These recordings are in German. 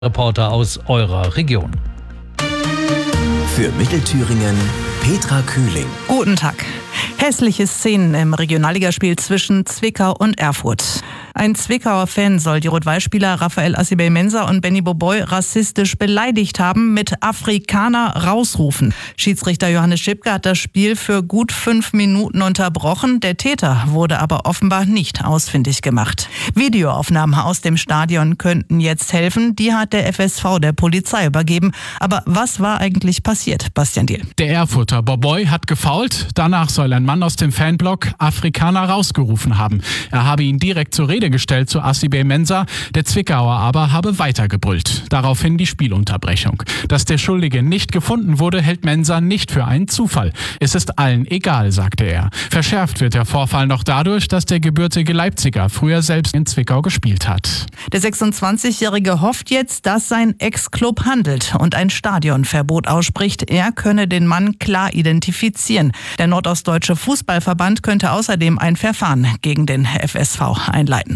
Reporter aus eurer Region. Für Mittelthüringen Petra Kühling. Guten Tag. Hässliche Szenen im Regionalligaspiel zwischen Zwickau und Erfurt. Ein Zwickauer Fan soll die Rot-Weiß-Spieler Raphael Assibey-Mensah und Benny Boboy rassistisch beleidigt haben, mit Afrikaner rausrufen. Schiedsrichter Johannes Schipke hat das Spiel für gut 5 Minuten unterbrochen. Der Täter wurde aber offenbar nicht ausfindig gemacht. Videoaufnahmen aus dem Stadion könnten jetzt helfen. Die hat der FSV der Polizei übergeben. Aber was war eigentlich passiert, Bastian Diehl? Der Erfurter Boboy hat gefoult. Danach soll ein Mann aus dem Fanblock Afrikaner rausgerufen haben. Er habe ihn direkt zur Rede gestellt zu Assibey-Mensah. Der Zwickauer aber habe weitergebrüllt. Daraufhin die Spielunterbrechung. Dass der Schuldige nicht gefunden wurde, hält Mensah nicht für einen Zufall. Es ist allen egal, sagte er. Verschärft wird der Vorfall noch dadurch, dass der gebürtige Leipziger früher selbst in Zwickau gespielt hat. Der 26-Jährige hofft jetzt, dass sein Ex-Club handelt und ein Stadionverbot ausspricht. Er könne den Mann klar identifizieren. Der Nordostdeutsche Fußballverband könnte außerdem ein Verfahren gegen den FSV einleiten.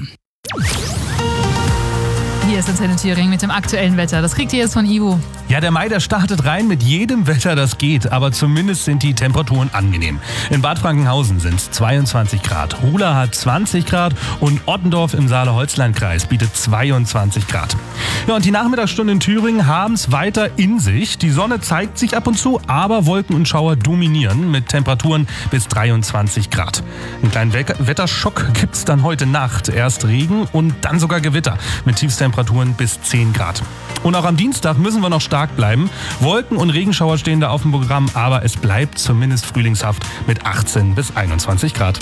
Hier ist Antenne Thüringen mit dem aktuellen Wetter. Das kriegt ihr jetzt von Ivo. Ja, der Mai, der startet rein mit jedem Wetter, das geht. Aber zumindest sind die Temperaturen angenehm. In Bad Frankenhausen sind es 22 Grad. Rula hat 20 Grad und Ottendorf im Saale-Holzland-Kreis bietet 22 Grad. Ja, und die Nachmittagsstunden in Thüringen haben es weiter in sich. Die Sonne zeigt sich ab und zu, aber Wolken und Schauer dominieren mit Temperaturen bis 23 Grad. Einen kleinen Wetterschock gibt es dann heute Nacht. Erst Regen und dann sogar Gewitter mit Tiefstemperaturen bis 10 Grad. Und auch am Dienstag müssen wir noch stark bleiben. Wolken und Regenschauer stehen da auf dem Programm, aber es bleibt zumindest frühlingshaft mit 18 bis 21 Grad.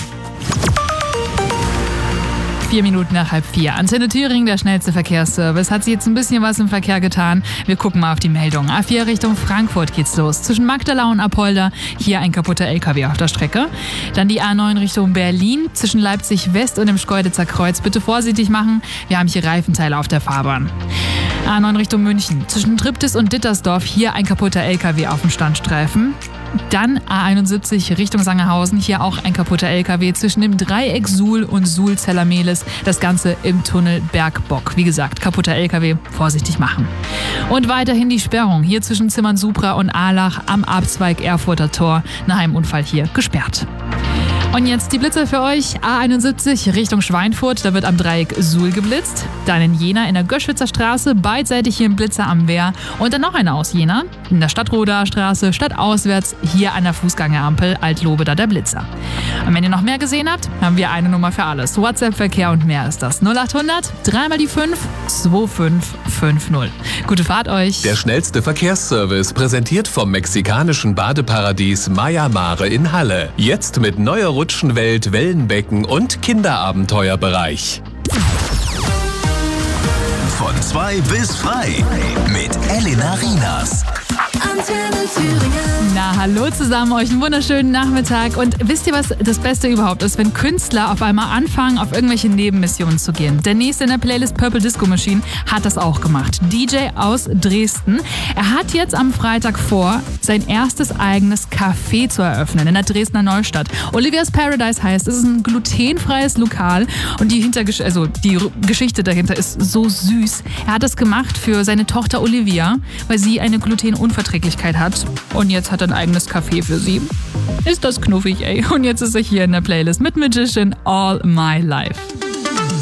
4 Minuten nach 3:30. Antenne Thüringen, der schnellste Verkehrsservice. Hat sich jetzt ein bisschen was im Verkehr getan? Wir gucken mal auf die Meldung. A4 Richtung Frankfurt geht's los. Zwischen Magdala und Apolda hier ein kaputter LKW auf der Strecke. Dann die A9 Richtung Berlin. Zwischen Leipzig West und dem Schkeuditzer Kreuz. Bitte vorsichtig machen. Wir haben hier Reifenteile auf der Fahrbahn. A9 Richtung München. Zwischen Triptis und Dittersdorf hier ein kaputter LKW auf dem Standstreifen. Dann A71 Richtung Sangerhausen, hier auch ein kaputter LKW zwischen dem Dreieck Suhl und Suhl-Zellermehlis. Das Ganze im Tunnel Bergbock. Wie gesagt, kaputter LKW, vorsichtig machen. Und weiterhin die Sperrung hier zwischen Zimmern-Supra und Ahlach am Abzweig Erfurter Tor. Nach einem Unfall hier gesperrt. Und jetzt die Blitzer für euch. A71 Richtung Schweinfurt, da wird am Dreieck Suhl geblitzt. Dann in Jena in der Göschwitzer Straße, beidseitig hier ein Blitzer am Wehr. Und dann noch einer aus Jena, in der Stadtroder Straße, stadtauswärts, hier an der Fußgängerampel Altlobe da der Blitzer. Und wenn ihr noch mehr gesehen habt, haben wir eine Nummer für alles. WhatsApp-Verkehr und mehr ist das. 0800 3 mal die 5 2550. Gute Fahrt euch. Der schnellste Verkehrsservice, präsentiert vom mexikanischen Badeparadies Maya Mare in Halle. Jetzt mit neuer Rutschenwelt, Wellenbecken und Kinderabenteuerbereich. Von 2 bis frei mit Elena Rienas. Antenne Thüringen. Na, hallo zusammen, euch einen wunderschönen Nachmittag. Und wisst ihr, was das Beste überhaupt ist? Wenn Künstler auf einmal anfangen, auf irgendwelche Nebenmissionen zu gehen. Der nächste in der Playlist Purple Disco Machine hat das auch gemacht. DJ aus Dresden. Er hat jetzt am Freitag vor, sein erstes eigenes Café zu eröffnen in der Dresdner Neustadt. Olivia's Paradise heißt, es ist ein glutenfreies Lokal und die Geschichte dahinter ist so süß. Er hat das gemacht für seine Tochter Olivia, weil sie eine Glutenunverträglichkeit hat. Und jetzt hat er ein eigenes Café für sie. Ist das knuffig, ey. Und jetzt ist er hier in der Playlist mit Magician All My Life.